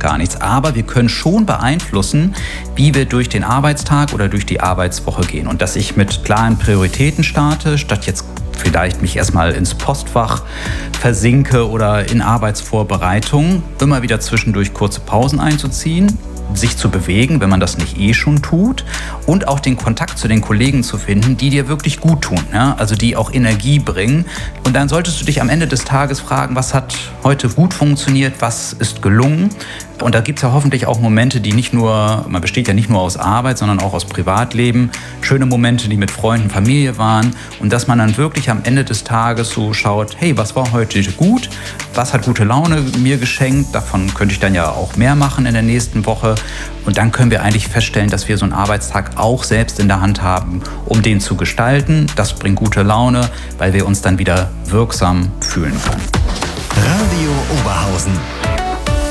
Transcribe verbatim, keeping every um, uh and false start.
gar nichts. Aber wir können schon beeinflussen, wie wir durch den Arbeitstag oder durch die Arbeitswoche gehen. Und dass ich mit klaren Prioritäten starte, statt jetzt vielleicht mich erstmal ins Postfach versinke oder in Arbeitsvorbereitung, immer wieder zwischendurch kurze Pausen einzuziehen, sich zu bewegen, wenn man das nicht eh schon tut, und auch den Kontakt zu den Kollegen zu finden, die dir wirklich gut tun, ja? Also die auch Energie bringen. Und dann solltest du dich am Ende des Tages fragen, was hat heute gut funktioniert, was ist gelungen. Und da gibt es ja hoffentlich auch Momente, die nicht nur, man besteht ja nicht nur aus Arbeit, sondern auch aus Privatleben. Schöne Momente, die mit Freunden, Familie waren. Und dass man dann wirklich am Ende des Tages so schaut, hey, was war heute gut? Was hat gute Laune mir geschenkt? Davon könnte ich dann ja auch mehr machen in der nächsten Woche. Und dann können wir eigentlich feststellen, dass wir so einen Arbeitstag auch selbst in der Hand haben, um den zu gestalten. Das bringt gute Laune, weil wir uns dann wieder wirksam fühlen können. Radio Oberhausen.